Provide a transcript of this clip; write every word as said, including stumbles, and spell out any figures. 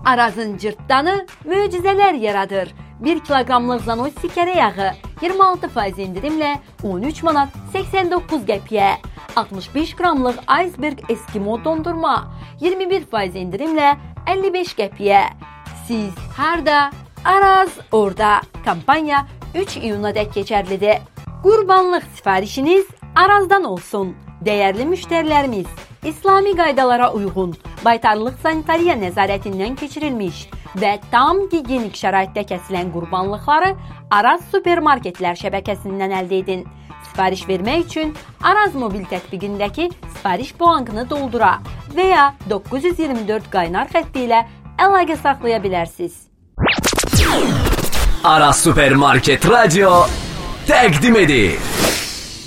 Arazın cırtdanı möcüzələr yaradır. bir kiloqramlıq Zanoy sikərə yağı iyirmi altı faiz indirimlə on üç manat səksən doqquz qəpiyə. altmış beş qramlıq Iceberg Eskimo dondurma iyirmi bir faiz indirimlə əlli beş qəpiyə. Siz harda? Araz orada. Kampanya üç iyuna dək keçərlidir. Qurbanlıq sifarişiniz Arazdan olsun. Dəyərli müştərilərimiz, İslami qaydalara uyğun, baytarlıq sanitariya nəzarətindən keçirilmiş və tam gigiyenik şəraitdə kəsilən qurbanlıqları Araz supermarketlər şəbəkəsindən əldə edin. Sifariş vermək üçün Araz mobil tətbiqindəki sifariş blankını doldura və ya doqquz yüz iyirmi dörd qaynar xətti ilə əlaqə saxlaya bilərsiniz. Araz Supermarket Radio təqdim edir.